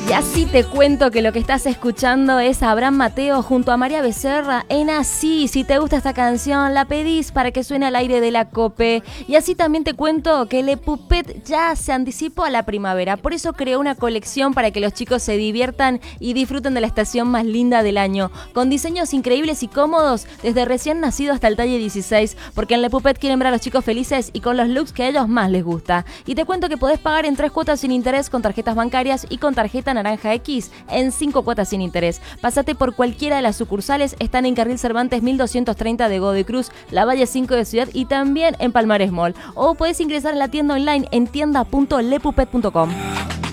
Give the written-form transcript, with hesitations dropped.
Y así te cuento que lo que estás escuchando es a Abraham Mateo junto a María Becerra en Así. Si te gusta esta canción, la pedís para que suene al aire de la COPE. Y así también te cuento que Le Puppet ya se anticipó a la primavera. Por eso creó una colección para que los chicos se diviertan y disfruten de la estación más linda del año. Con diseños increíbles y cómodos, desde recién nacido hasta el talle 16. Porque en Le Puppet quieren ver a los chicos felices y con los looks que a ellos más les gusta. Y te cuento que podés pagar en 3 cuotas sin interés con tarjetas bancarias y con tarjeta Naranja X en 5 cuotas sin interés. Pásate por cualquiera de las sucursales, están en Carril Cervantes 1230 de Godoy Cruz, La Valle 5 de Ciudad y también en Palmares Mall. O podés ingresar a la tienda online en tienda.lepuppet.com.